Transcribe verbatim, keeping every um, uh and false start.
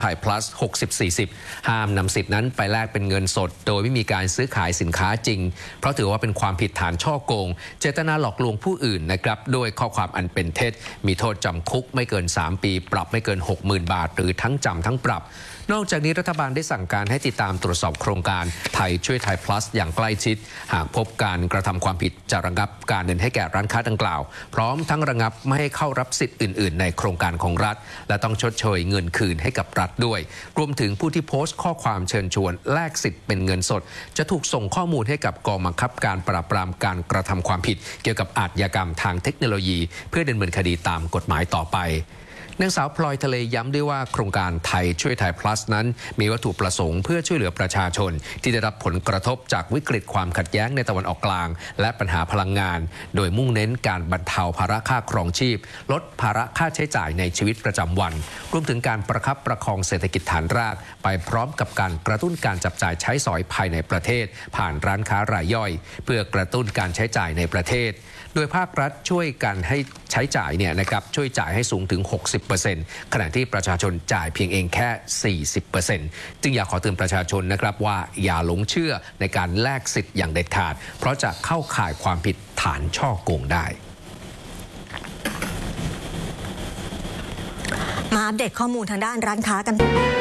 ไทย plus หกสิบ สี่สิบ ห้ามนำสิทธินั้นไปแลกเป็นเงินสดโดยไม่มีการซื้อขายสินค้าจริงเพราะถือว่าเป็นความผิดฐานฉ้อโกงเจตนาหลอกลวงผู้อื่นนะครับโดยข้อความอันเป็นเท็จมีโทษจำคุกไม่เกินสามปีปรับไม่เกิน หกหมื่น บาทหรือทั้งจำทั้งปรับนอกจากนี้รัฐบาลได้สั่งการให้ติดตามตรวจสอบโครงการไทยช่วยไทย plus อย่างใกล้ชิดหากพบการกระทำความผิดจะระงับการเดินให้แก่ร้านค้าดังกล่าวพร้อมทั้งระงับไม่ให้เข้ารับสิทธิ์อื่นๆในโครงการของรัฐและต้องชดเชยเงินคืนให้กับรัฐด้วยรวมถึงผู้ที่โพสต์ข้อความเชิญชวนแลกสิทธิ์เป็นเงินสดจะถูกส่งข้อมูลให้กับกองบังคับการปราบปรามการกระทำความผิดเกี่ยวกับอาชญากรรมทางเทคโนโลยีเพื่อดำเนินคดีตามกฎหมายต่อไปนางสาวพลอยทะเลย้ำด้วยว่าโครงการไทยช่วยไทย plus นั้นมีวัตถุประสงค์เพื่อช่วยเหลือประชาชนที่ได้รับผลกระทบจากวิกฤตความขัดแย้งในตะวันออกกลางและปัญหาพลังงานโดยมุ่งเน้นการบรรเทาภาระค่าครองชีพลดภาระค่าใช้จ่ายในชีวิตประจำวันรวมถึงการประคับประคองเศรษฐกิจฐานรากไปพร้อมกับการกระตุ้นการจับจ่ายใช้สอยภายในประเทศผ่านร้านค้ารายย่อยเพื่อกระตุ้นการใช้จ่ายในประเทศโดยภาครัฐช่วยกันให้ใช้จ่ายเนี่ยนะครับช่วยจ่ายให้สูงถึง หกสิบเปอร์เซ็นต์ ขณะที่ประชาชนจ่ายเพียงเองแค่ สี่สิบเปอร์เซ็นต์ จึงอยากขอเตือนประชาชนนะครับว่าอย่าหลงเชื่อในการแลกสิทธิ์อย่างเด็ดขาดเพราะจะเข้าข่ายความผิดฐานฉ้อโกงได้มาอัปเดตข้อมูลทางด้านร้านค้ากัน